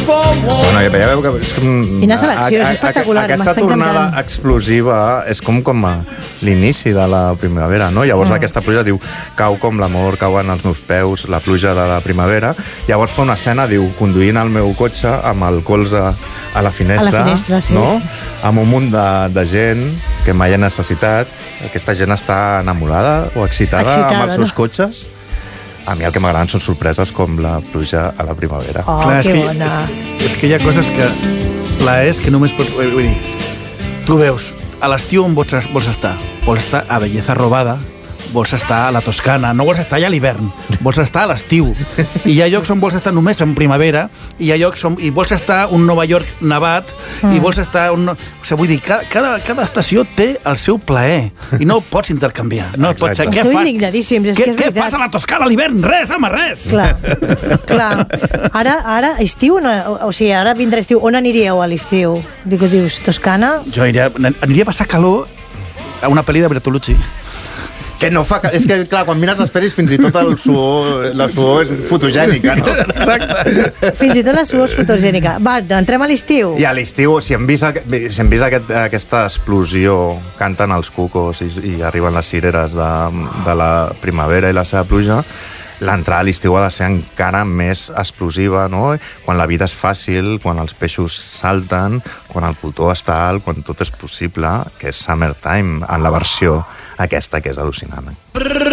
Bueno, ja veieu que és com... Quina selecció, és espectacular. Aquesta tornada explosiva és com l'inici de la primavera, no? Llavors aquesta pluja diu, cau com l'amor, cauen els meus peus, la pluja de la primavera. Llavors fa una escena, diu, conduint el meu cotxe amb el colze a la finestra, sí. no? Amb un munt de gent que mai ha necessitat. Aquesta gent està enamorada o excitada amb els seus cotxes. A mi el que m'agraden són sorpreses com la pluja a la primavera. Oh, clar, que bona. És que hi ha coses que... plaers que només pots... Vull dir, tu veus, a l'estiu on vols estar? Vols estar a Belleza Robada, vols estar a la Toscana, no vols estar allà a l'hivern, vols estar a l'estiu. I hi ha llocs on vols estar només en primavera, i hi ha llocs on vols estar un Nova York nevat, i vols estar... O sigui, vull dir, cada estació té el seu plaer, i no ho pots intercanviar. No pots ser... Estou indignadíssims, és que és veritat. Què fas a la Toscana a l'hivern? Res, home, res! Clar. Ara, estiu, o sigui, ara vindrà estiu. On aniríeu a l'estiu? Que dius, Toscana? Jo aniria a passar calor a una pel·li de Bertolucci. Que no fa... És que, clar, quan mires les pel·lis, fins i tot la suor és fotogènica, no? Exacte. Fins i tot la suor és fotogènica. Va, entrem a l'estiu. I a l'estiu, si hem vist aquesta explosió, canten els cucos i arriben les cireres de la primavera i la seva pluja, l'entrada a l'estiu ha de ser encara més explosiva, no? Quan la vida és fàcil, quan els peixos salten, quan el cotó està alt, quan tot és possible, que és Summertime, en la versió aquesta, que és al·lucinant.